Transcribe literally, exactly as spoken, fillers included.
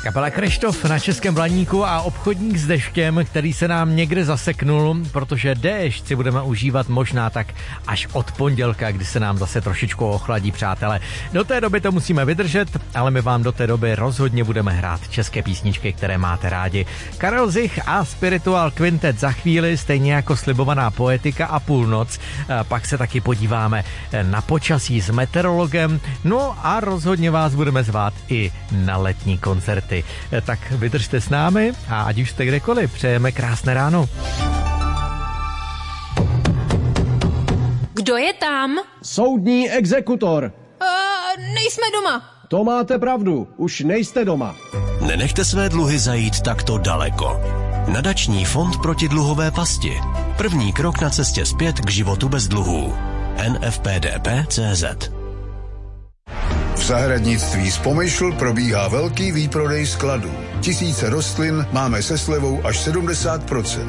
Kapela Kryštof na Českém Blaníku a obchodník s deštěm, který se nám někde zaseknul, protože déšť si budeme užívat možná tak až od pondělka, kdy se nám zase trošičku ochladí, přátelé. Do té doby to musíme vydržet, ale my vám do té doby rozhodně budeme hrát české písničky, které máte rádi. Karel Zich a Spiritual Quintet za chvíli, stejně jako slibovaná Poetika a Půlnoc. Pak se taky podíváme na počasí s meteorologem, no a rozhodně vás budeme zvát i na letní koncerty. Tak vydržte s námi a ať už jste kdekoliv, přejeme krásné ráno. Kdo je tam? Soudní exekutor. Uh, nejsme doma. To máte pravdu, už nejste doma. Nenechte své dluhy zajít takto daleko. Nadační fond proti dluhové pasti. První krok na cestě zpět k životu bez dluhů. N F P D P tečka cé zet. V zahradnictví z Pomyšl probíhá velký výprodej skladů. Tisíce rostlin máme se slevou až sedmdesát procent.